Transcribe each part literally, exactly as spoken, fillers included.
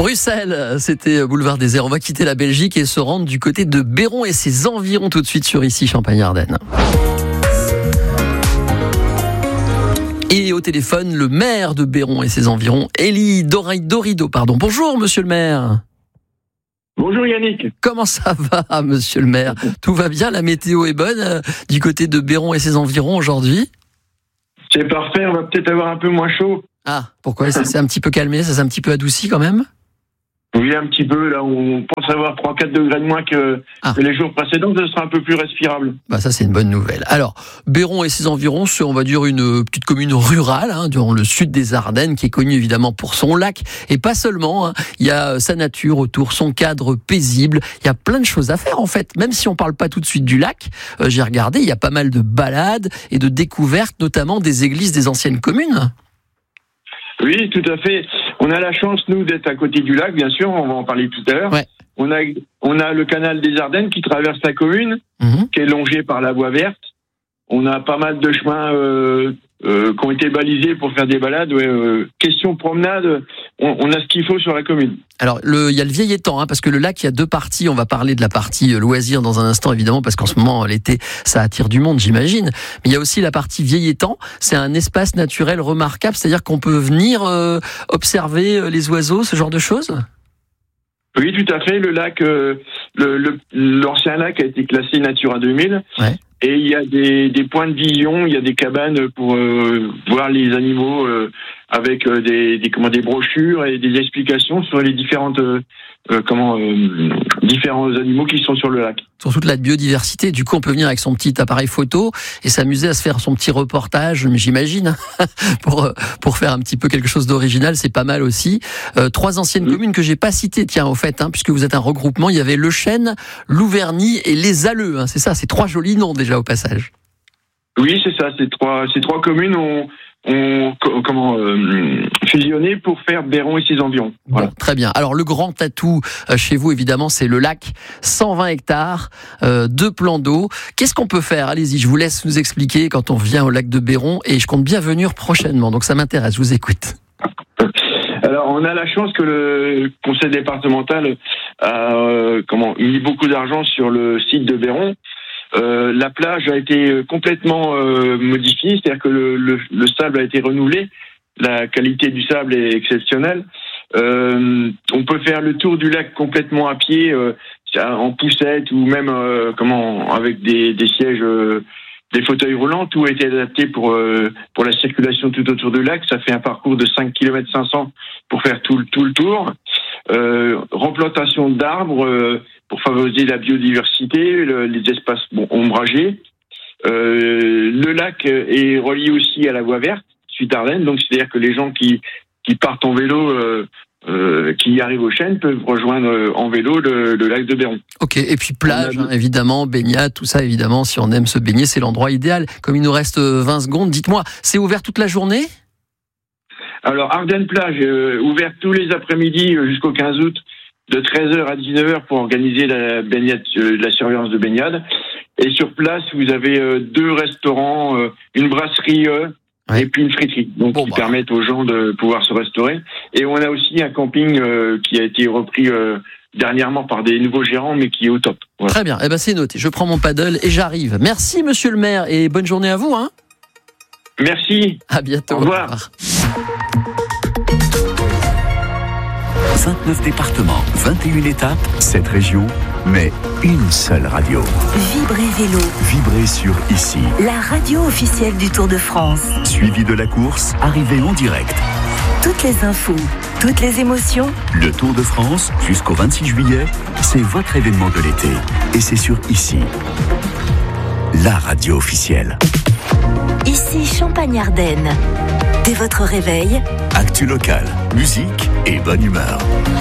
Bruxelles, c'était Boulevard Désert. On va quitter la Belgique et se rendre du côté de Béron et ses environs tout de suite sur ici Champagne-Ardenne. Et au téléphone, le maire de Béron et ses environs, Élie Dorido. Pardon. Bonjour, monsieur le maire. Bonjour Yannick. Comment ça va, monsieur le maire? Tout va bien? La météo est bonne euh, du côté de Béron et ses environs aujourd'hui? C'est parfait, on va peut-être avoir un peu moins chaud. Ah, pourquoi? Ça s'est un petit peu calmé, ça s'est un petit peu adouci quand même? Oui, un petit peu, là, on pense avoir trois à quatre degrés de moins que, ah. que les jours précédents, ce sera un peu plus respirable. Bah ça, c'est une bonne nouvelle. Alors, Béron et ses environs, c'est, on va dire, une petite commune rurale, hein, dans le sud des Ardennes, qui est connue évidemment pour son lac, et pas seulement, hein, il y a sa nature autour, son cadre paisible, il y a plein de choses à faire, en fait. Même si on parle pas tout de suite du lac, euh, j'ai regardé, il y a pas mal de balades et de découvertes, notamment des églises des anciennes communes. Oui, tout à fait. On a la chance, nous, d'être à côté du lac, bien sûr, on va en parler tout à l'heure. Ouais. On a, on a le canal des Ardennes qui traverse la commune, mmh. qui est longé par la voie verte. On a pas mal de chemins euh, euh, qui ont été balisés pour faire des balades. Ouais, euh, question promenade, on, on a ce qu'il faut sur la commune. Alors, le, il y a le vieil étang, hein, parce que le lac, il y a deux parties. On va parler de la partie loisirs dans un instant, évidemment, parce qu'en ce moment, l'été, ça attire du monde, j'imagine. Mais il y a aussi la partie vieil étang. C'est un espace naturel remarquable, c'est-à-dire qu'on peut venir euh, observer les oiseaux, ce genre de choses. Oui, tout à fait. Le lac, euh, le, le, l'ancien lac a été classé Natura deux mille. Ouais. Et il y a des, des points de vision, il y a des cabanes pour euh, voir les animaux euh, avec euh, des, des, comment, des brochures et des explications sur les différentes, euh, euh, comment, euh, différents animaux qui sont sur le lac. Sur toute la biodiversité, du coup on peut venir avec son petit appareil photo et s'amuser à se faire son petit reportage, j'imagine, pour, pour faire un petit peu quelque chose d'original, c'est pas mal aussi. Euh, trois anciennes oui. communes que j'ai pas citées, tiens, au fait, hein, puisque vous êtes un regroupement, il y avait Le Chêne, Louverny et Les Alleux, hein, c'est ça, c'est trois jolis noms déjà au passage. Oui, c'est ça, ces trois, ces trois communes ont, ont comment, euh, fusionné pour faire Béron et ses environs. Voilà. Bon, très bien. Alors le grand atout euh, chez vous, évidemment, c'est le lac, cent vingt hectares, euh, deux plans d'eau. Qu'est-ce qu'on peut faire? Allez-y, je vous laisse nous expliquer quand on vient au lac de Béron et je compte bien venir prochainement, donc ça m'intéresse, je vous écoute. Alors, on a la chance que le conseil départemental a euh, comment, mis beaucoup d'argent sur le site de Béron. Euh, la plage a été complètement euh, modifiée, c'est-à-dire que le, le, le sable a été renouvelé, la qualité du sable est exceptionnelle. Euh, on peut faire le tour du lac complètement à pied, euh, en poussette ou même euh, comment avec des, des sièges, euh, des fauteuils roulants. Tout a été adapté pour euh, pour la circulation tout autour du lac. Ça fait un parcours de cinq kilomètres cinq cents pour faire tout, tout le tour. Euh, replantation d'arbres euh, pour favoriser la biodiversité, le, les espaces bon, ombragés. Euh, le lac est relié aussi à la voie verte, suite Ardennes, donc c'est-à-dire que les gens qui qui partent en vélo, euh, euh, qui arrivent au Chêne, peuvent rejoindre en vélo le, le lac de Béron. Ok, et puis plage, a... hein, évidemment, baignade, tout ça, évidemment, si on aime se baigner, c'est l'endroit idéal. Comme il nous reste vingt secondes, dites-moi, c'est ouvert toute la journée ? Alors, Ardennes Plage, euh, ouverte tous les après-midi euh, jusqu'au quinze août, de treize heures à dix-neuf heures pour organiser la baignade, euh, la surveillance de baignade. Et sur place, vous avez euh, deux restaurants, euh, une brasserie euh, ouais. et puis une friterie, donc bon, qui bah. permettent aux gens de pouvoir se restaurer. Et on a aussi un camping euh, qui a été repris euh, dernièrement par des nouveaux gérants, mais qui est au top. Voilà. Très bien, eh ben, c'est noté. Je prends mon paddle et j'arrive. Merci, monsieur le maire, et bonne journée à vous. Hein. Merci. À bientôt. Au revoir. Au revoir. vingt-neuf départements, vingt et une étapes, sept régions, mais une seule radio. Vibrez Vélo. Vibrez sur ici. La radio officielle du Tour de France. Suivi de la course, arrivée en direct. Toutes les infos, toutes les émotions. Le Tour de France, jusqu'au vingt-six juillet, c'est votre événement de l'été. Et c'est sur ici. La radio officielle. Ici Champagne-Ardenne. Dès votre réveil, actu local, musique et bonne humeur.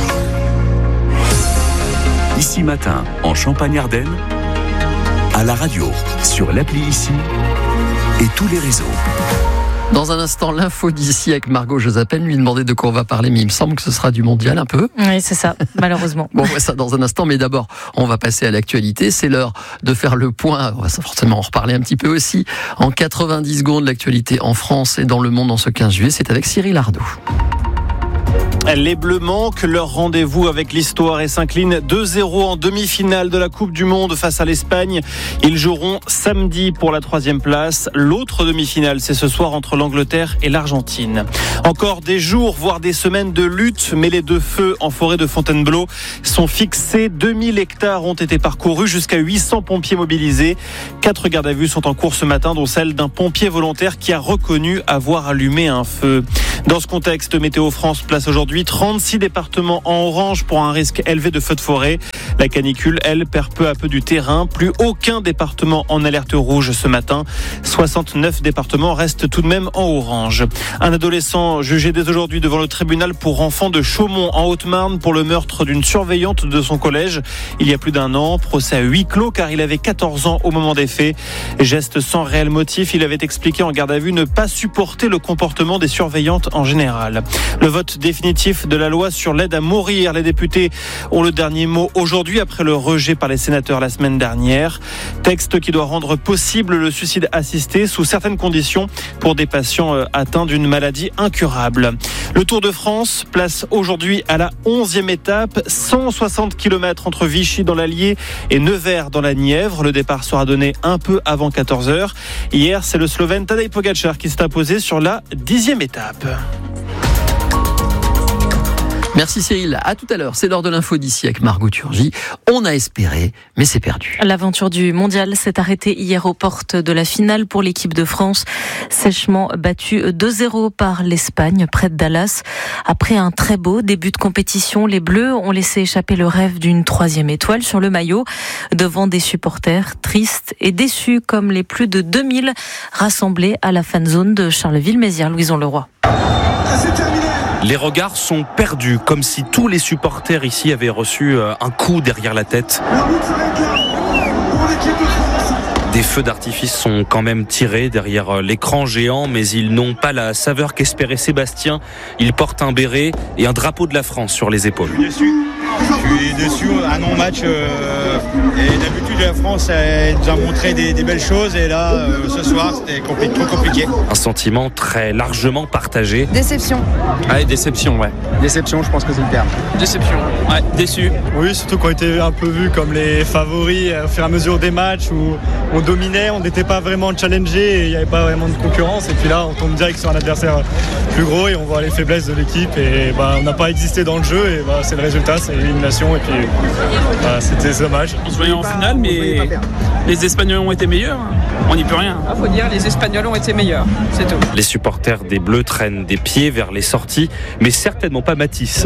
Ici matin, en Champagne-Ardenne, à la radio, sur l'appli Ici et tous les réseaux. Dans un instant, l'info d'ici avec Margot Josaphen, lui demander de quoi on va parler, mais il me semble que ce sera du mondial un peu. Oui, c'est ça, malheureusement. Bon, on voit ça dans un instant, mais d'abord, on va passer à l'actualité. C'est l'heure de faire le point, on va forcément en reparler un petit peu aussi, en quatre-vingt-dix secondes, l'actualité en France et dans le monde en ce quinze juillet. C'est avec Cyril Ardo. Les Bleus manquent leur rendez-vous avec l'histoire et s'inclinent deux zéro en demi-finale de la Coupe du Monde face à l'Espagne. Ils joueront samedi pour la troisième place. L'autre demi-finale, c'est ce soir entre l'Angleterre et l'Argentine. Encore des jours, voire des semaines de lutte, mais les deux feux en forêt de Fontainebleau sont fixés. deux mille hectares ont été parcourus, jusqu'à huit cents pompiers mobilisés. Quatre gardes à vue sont en cours ce matin, dont celle d'un pompier volontaire qui a reconnu avoir allumé un feu. Dans ce contexte, Météo France place aujourd'hui trente-six départements en orange pour un risque élevé de feux de forêt. La canicule, elle, perd peu à peu du terrain. Plus aucun département en alerte rouge ce matin. soixante-neuf départements restent tout de même en orange. Un adolescent jugé dès aujourd'hui devant le tribunal pour enfants de Chaumont en Haute-Marne pour le meurtre d'une surveillante de son collège il y a plus d'un an. Procès à huis clos car il avait quatorze ans au moment des faits. Geste sans réel motif, il avait expliqué en garde à vue ne pas supporter le comportement des surveillantes en général. Le vote définitif de la loi sur l'aide à mourir. Les députés ont le dernier mot aujourd'hui après le rejet par les sénateurs la semaine dernière. Texte qui doit rendre possible le suicide assisté sous certaines conditions pour des patients atteints d'une maladie incurable. Le Tour de France place aujourd'hui à la onzième étape, cent soixante kilomètres entre Vichy dans l'Allier et Nevers dans la Nièvre. Le départ sera donné un peu avant quatorze heures. Hier, c'est le Slovène Tadej Pogačar qui s'est imposé sur la dixième étape. Merci Cyril, à tout à l'heure. C'est l'heure de l'info d'ici avec Margot Turgy. On a espéré, mais c'est perdu. L'aventure du mondial s'est arrêtée hier aux portes de la finale pour l'équipe de France, sèchement battue deux zéro par l'Espagne près de Dallas. Après un très beau début de compétition, les Bleus ont laissé échapper le rêve d'une troisième étoile sur le maillot devant des supporters tristes et déçus comme les plus de deux mille rassemblés à la fanzone de Charleville-Mézières. Louison Leroy. Les regards sont perdus, comme si tous les supporters ici avaient reçu un coup derrière la tête. Des feux d'artifice sont quand même tirés derrière l'écran géant, mais ils n'ont pas la saveur qu'espérait Sébastien. Il porte un béret et un drapeau de la France sur les épaules. Je suis déçu. Je suis déçu, un non-match. Euh, et d'habitude, la France elle nous a montré des, des belles choses. Et là, euh, ce soir, c'était compli- trop compliqué. Un sentiment très largement partagé. Déception. Ouais, déception, ouais. Déception, je pense que c'est le terme. Déception, ouais, déçu. Oui, surtout qu'on était un peu vus comme les favoris au fur et à mesure des matchs où on dominait, on n'était pas vraiment challengé et il n'y avait pas vraiment de concurrence. Et puis là, on tombe direct sur un adversaire plus gros et on voit les faiblesses de l'équipe. Et bah, on n'a pas existé dans le jeu et bah, c'est le résultat, c'est l'élimination. Et puis bah, c'était dommage. On se voyait en finale, mais les Espagnols ont été meilleurs. On n'y peut rien. Il faut dire, les Espagnols ont été meilleurs, c'est tout. Les supporters des Bleus traînent des pieds vers les sorties, mais certainement pas Matisse.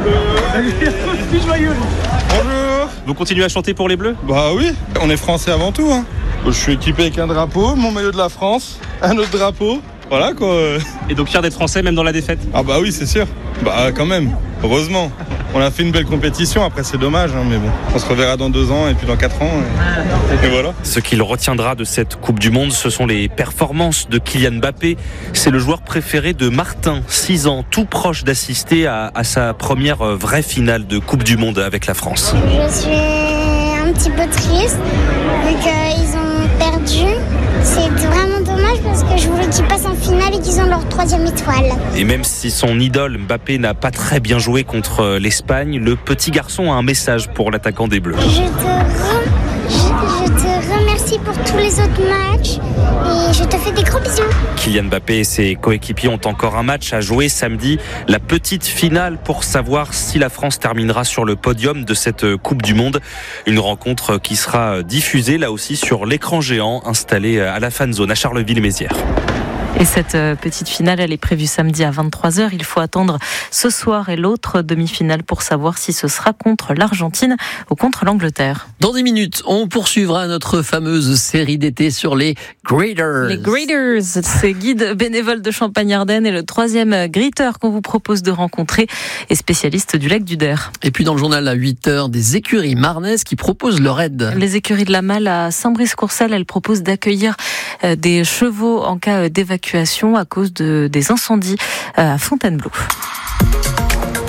Bonjour. Vous continuez à chanter pour les Bleus ? Bah oui, on est français avant tout. Hein. Je suis équipé avec un drapeau, mon maillot de la France, un autre drapeau. Voilà quoi. Et donc fier d'être français même dans la défaite ? Ah bah oui, c'est sûr. Bah quand même, heureusement. On a fait une belle compétition, après c'est dommage, hein, mais bon. On se reverra dans deux ans et puis dans quatre ans. Et, et voilà. Ce qu'il retiendra de cette Coupe du Monde, ce sont les performances de Kylian Mbappé. C'est le joueur préféré de Martin, six ans, tout proche d'assister à, à sa première vraie finale de Coupe du Monde avec la France. Je suis un petit peu triste vu qu'ils ont perdu. C'est vraiment dommage parce que je voulais qu'ils passent en finale et qu'ils ont leur troisième étoile. Et même si son idole Mbappé n'a pas très bien joué contre l'Espagne, le petit garçon a un message pour l'attaquant des Bleus. Je te, re... je, je te remercie pour tous les autres matchs et je te fais des gros bisous. Kylian Mbappé et ses coéquipiers ont encore un match à jouer samedi, la petite finale pour savoir si la France terminera sur le podium de cette Coupe du Monde. Une rencontre qui sera diffusée là aussi sur l'écran géant installé à la fanzone à Charleville-Mézières. Et cette petite finale, elle est prévue samedi à vingt-trois heures. Il faut attendre ce soir et l'autre demi-finale pour savoir si ce sera contre l'Argentine ou contre l'Angleterre. Dans dix minutes, on poursuivra notre fameuse série d'été sur les Graders. Les Graders, c'est guide bénévole de Champagne-Ardenne et le troisième greeter qu'on vous propose de rencontrer est spécialiste du lac du Der. Et puis dans le journal à huit heures, des écuries marnaises qui proposent leur aide. Les écuries de la Malle à Saint-Brice-Courcelles, elles proposent d'accueillir des chevaux en cas d'évacuation à cause de, des incendies à Fontainebleau.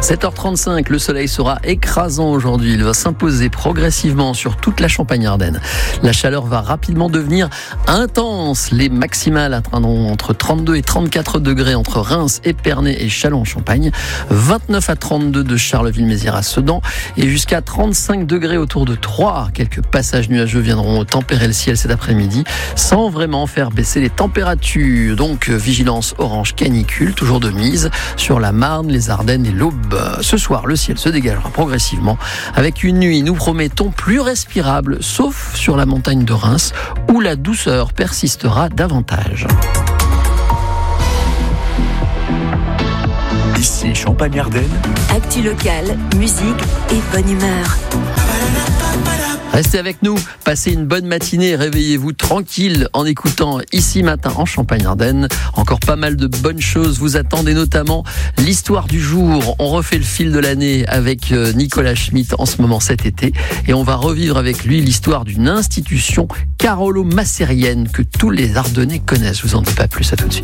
sept heures trente-cinq, le soleil sera écrasant aujourd'hui. Il va s'imposer progressivement sur toute la Champagne-Ardenne. La chaleur va rapidement devenir intense. Les maximales atteindront entre trente-deux et trente-quatre degrés entre Reims, Épernay et Châlons-en-Champagne. vingt-neuf à trente-deux de Charleville-Mézières à Sedan et jusqu'à trente-cinq degrés autour de Troyes. Quelques passages nuageux viendront tempérer le ciel cet après-midi sans vraiment faire baisser les températures. Donc vigilance orange canicule, toujours de mise sur la Marne, les Ardennes et l'Aube. Ce soir, le ciel se dégagera progressivement avec une nuit, nous promettons, plus respirable, sauf sur la montagne de Reims où la douceur persistera davantage. Ici Champagne-Ardenne. Actu locale, musique et bonne humeur. Restez avec nous, passez une bonne matinée, réveillez-vous tranquille en écoutant Ici Matin en Champagne-Ardenne. Encore pas mal de bonnes choses vous attendent, et notamment l'histoire du jour. On refait le fil de l'année avec Nicolas Schmitt en ce moment cet été, et on va revivre avec lui l'histoire d'une institution carolo-massérienne que tous les Ardennais connaissent. Je vous en dis pas plus, à tout de suite.